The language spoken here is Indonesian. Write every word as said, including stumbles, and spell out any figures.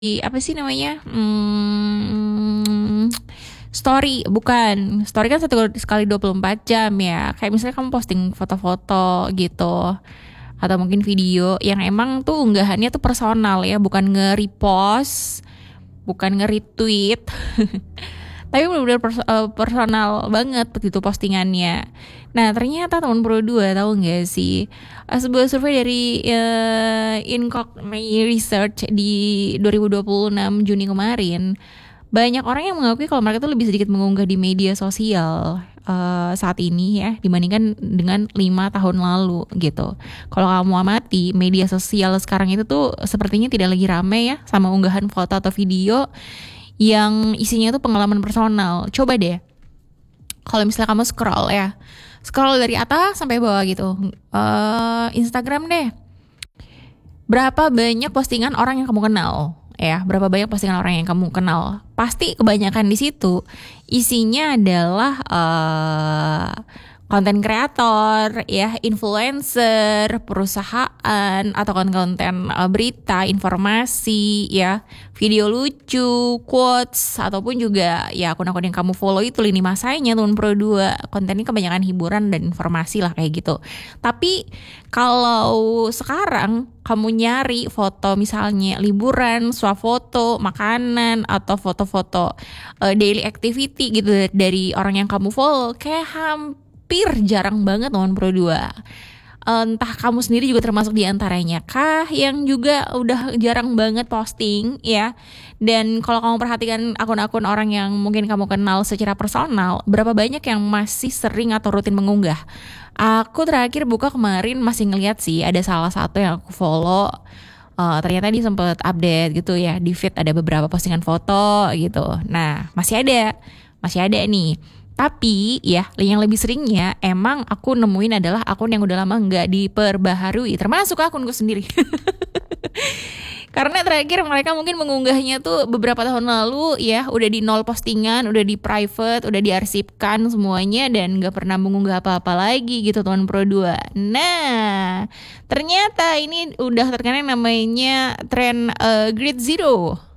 apa sih namanya? Hmm, story, bukan. Story kan satu sekali dua puluh empat jam ya. Kayak misalnya kamu posting foto-foto gitu. Atau mungkin video yang emang tuh unggahannya tuh personal ya, bukan nge-repost, bukan nge-retweet. Tapi benar-benar pers- uh, personal banget begitu postingannya. Nah ternyata tahun dua ribu dua tahu nggak sih, uh, sebuah survei dari uh, Incogme Research di dua ribu dua puluh enam Juni kemarin, banyak orang yang mengakui kalau mereka tuh lebih sedikit mengunggah di media sosial uh, saat ini ya dibandingkan dengan lima tahun lalu gitu. Kalau kamu amati media sosial sekarang itu tuh sepertinya tidak lagi rame ya sama unggahan foto atau video yang isinya tuh pengalaman personal. Coba deh, kalau misalnya kamu scroll ya, scroll dari atas sampai bawah gitu, uh, Instagram deh, berapa banyak postingan orang yang kamu kenal ya, berapa banyak postingan orang yang kamu kenal, pasti kebanyakan di situ isinya adalah uh, konten kreator ya, influencer, perusahaan atau konten-konten uh, berita, informasi ya, video lucu, quotes ataupun juga ya akun-akun yang kamu follow itu lini masanya tahun Pro dua, kontennya kebanyakan hiburan dan informasi lah kayak gitu. Tapi kalau sekarang kamu nyari foto misalnya liburan, swafoto, makanan atau foto-foto uh, daily activity gitu dari orang yang kamu follow, kayak hampir hampir jarang banget nonton Pro dua. Entah kamu sendiri juga termasuk di antaranya kah yang juga udah jarang banget posting ya. Dan kalau kamu perhatikan akun-akun orang yang mungkin kamu kenal secara personal, berapa banyak yang masih sering atau rutin mengunggah? Aku terakhir buka kemarin masih ngeliat sih ada salah satu yang aku follow, uh, ternyata dia sempet update gitu ya, di feed ada beberapa postingan foto gitu. Nah masih ada, masih ada nih. Tapi ya yang lebih seringnya emang aku nemuin adalah akun yang udah lama nggak diperbaharui, termasuk akunku sendiri. Karena terakhir mereka mungkin mengunggahnya tuh beberapa tahun lalu ya, udah di nol postingan, udah di private, udah diarsipkan semuanya dan gak pernah mengunggah apa-apa lagi gitu tahun Pro dua. Nah ternyata ini udah terkena namanya tren uh, Grid Zero.